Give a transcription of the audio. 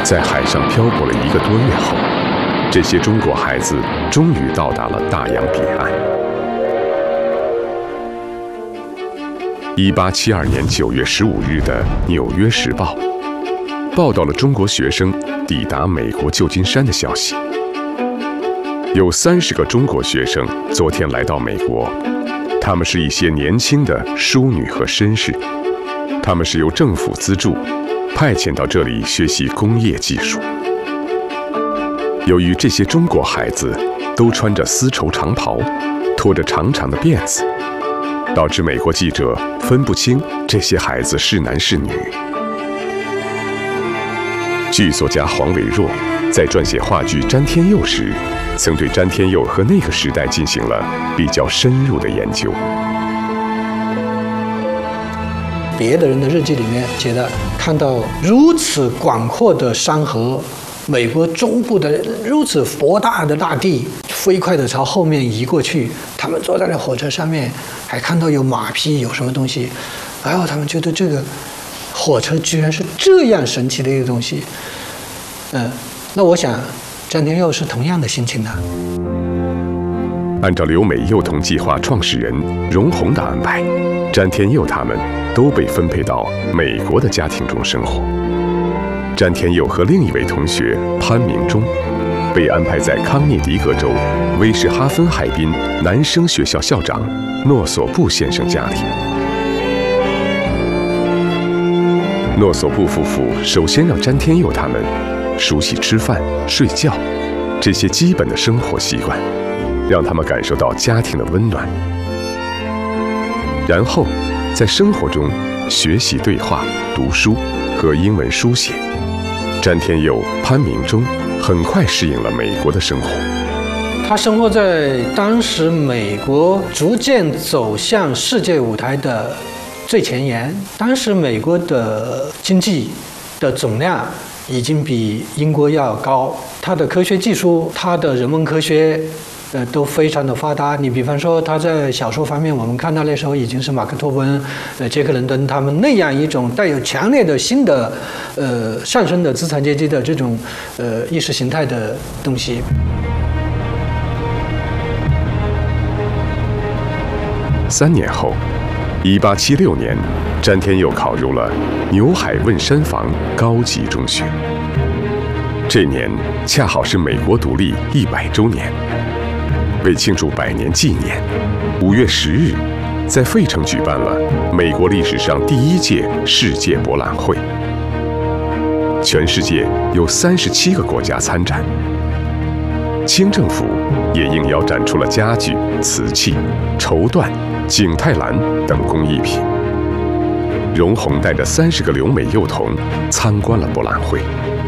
在海上漂泊了1个多月后，这些中国孩子终于到达了大洋彼岸。1872年9月15日的《纽约时报》报道了中国学生抵达美国旧金山的消息。有30个中国学生昨天来到美国，他们是一些年轻的淑女和绅士，他们是由政府资助派遣到这里学习工业技术。由于这些中国孩子都穿着丝绸长袍，拖着长长的辫子，导致美国记者分不清这些孩子是男是女。剧作家黄维若在撰写话剧《詹天佑》时，曾对詹天佑和那个时代进行了比较深入的研究。 别的人的日记里面写的，看到如此广阔的山河，美国中部的如此博大的大地，飞快地朝后面移过去。他们坐在那火车上面，还看到有马匹，有什么东西，然后他们觉得这个火车居然是这样神奇的一个东西。那我想詹天佑是同样的心情的。 按照留美幼童计划创始人荣宏的安排，詹天佑他们都被分配到美国的家庭中生活。詹天佑和另一位同学潘明忠被安排在康涅狄格州威士哈芬海滨男生学校校长诺索布先生家里。诺索布夫妇首先让詹天佑他们熟悉吃饭、睡觉这些基本的生活习惯，让他们感受到家庭的温暖。然后在生活中学习对话、读书和英文书写。詹天佑、潘明忠很快适应了美国的生活。 他生活在当时美国逐渐走向世界舞台的最前沿。当时美国的经济的总量已经比英国要高，它的科学技术、它的人文科学都非常的发达。你比方说他在小说方面，我们看到那时候已经是马克吐温、杰克伦敦他们那样一种带有强烈的新的上升的资产阶级的这种意识形态的东西。 3年后，1876年，詹天佑考入了纽海问山房高级中学。这年恰好是美国独立100周年。为庆祝100年纪念，5月10日，在费城举办了美国历史上第1届世界博览会。全世界有37个国家参展，清政府也应邀展出了家具、瓷器、绸缎、景泰蓝等工艺品。荣宏带着30个留美幼童参观了博览会。